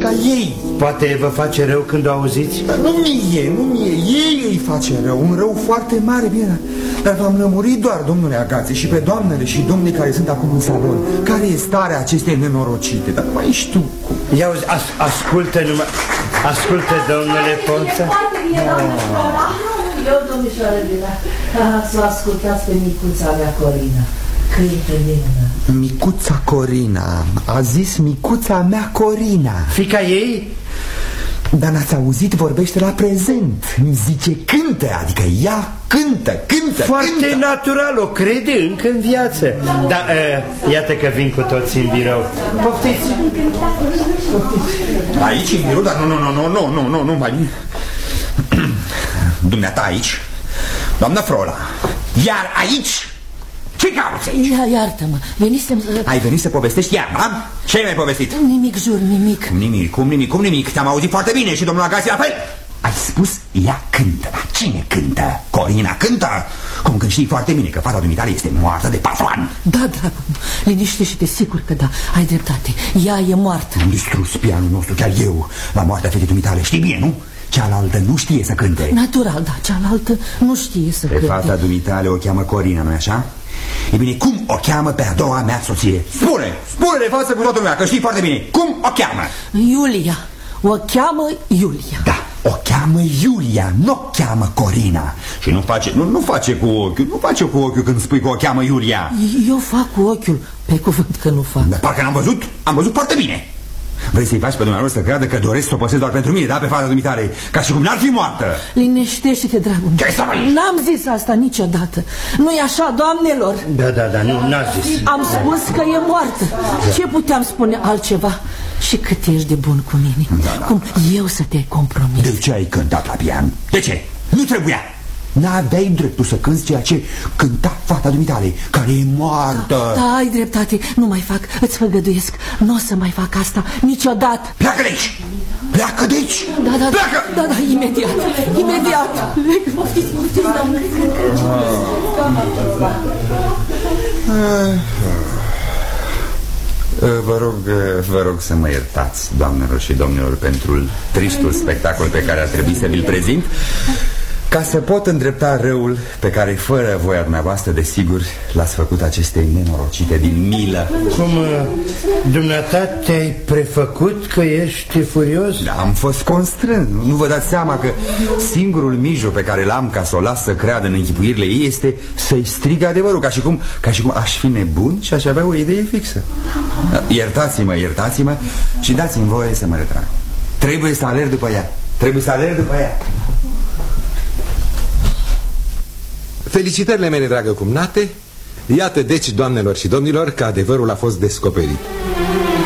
ca ei. Poate vă face rău când o auziți? Dar nu mie. Ei îi face rău, un rău foarte mare, bine. Dar v-am lămurit doar, domnule Agațe, și pe doamnele și domnii care sunt acum în salon. Care e starea acestei nenorocite? Dar mai știu. Ia uzi, ascultă numai. Ascultă, domnule Ponță. Eu, domnișoară Bina, să ascultați pe micuța mea Corina. Cântă minună. Micuța Corina. A zis micuța mea Corina. Fica ei? Dar n-ați auzit, vorbește la prezent. Îmi zice cântă, adică ea cântă. Foarte natural, o crede încă în viață. Dar iată că vin cu toții în birou. Poftiți. Aici în birou? Dar nu mai... Dumneata aici? Doamna Frola, iar aici? Ce cauți? Iartă-mă, venisem să... Ai venit să povestești iar, da? Ce ai mai povestit? Nimic, jur, nimic. Cum nimic? Te-am auzit foarte bine și domnul Agațe la fel. Ai spus ea cântă, dar cine cântă? Corina cântă? Cum când știi foarte bine că fata dumitale este moartă de 4 ani. Da, dragul, liniștește-te, sigur că da, ai dreptate. Ea e moartă. Am distrus pianul nostru, chiar eu, la moartea fetei dumitale, știi bine, nu? Cealaltă nu știe să cânte. Natural, da, cealaltă nu știe să cânte. Pe fata dumitale o cheamă Corina, nu-i așa? E bine, cum o cheamă pe a doua mea soție? Spune-le față cu toată lumea, că știi foarte bine. Cum o cheamă? Iulia. O cheamă Iulia. Da, o cheamă Iulia, nu o cheamă Corina. Și nu face cu ochiul când spui că o cheamă Iulia. Eu fac cu ochiul, pe cuvânt că nu fac. Dar parcă n-am văzut, am văzut foarte bine. Vrei să-i faci pe dumneavoastră să creadă că doresc să o păsesc doar pentru mine, da, pe fata dumitale, ca și cum n-ar fi moartă. Lineștește-te, dragul. N-am zis asta niciodată. Nu-i așa, doamnelor? Da, nu, n-a zis. Am spus că e moartă. Ce puteam spune altceva? Și cât ești de bun cu mine. Da. Cum eu să te compromis. De ce ai cântat la pian? De ce? Nu trebuia. N-aveai dreptul să cânti ceea ce cânta fata dumitale, care e moartă. Da, ai dreptate, nu mai fac, îți făgăduiesc. Nu o să mai fac asta niciodată. Pleacă de aici! Pleacă de aici! Da, pleacă! Da, imediat. Poftiți, doamnă. Vă rog să mă iertați, doamnelor și domnilor, pentru tristul spectacol pe care ar trebui să vi-l prezint, ca să pot îndrepta răul pe care, fără voia dumneavoastră, desigur, l-ați făcut acestei nenorocite din milă. Cum, dumneata, te-ai prefăcut că ești furios? Da, am fost constrâns. Nu vă dați seama că singurul mijloc pe care l-am ca să o las să creadă în închipuirile ei este să-i strig adevărul, ca și cum aș fi nebun și aș avea o idee fixă. Iertați-mă și dați-mi voie să mă retrag. Trebuie să alerg după ea. Felicitările mele, dragă cumnate. Iată deci, doamnelor și domnilor, că adevărul a fost descoperit.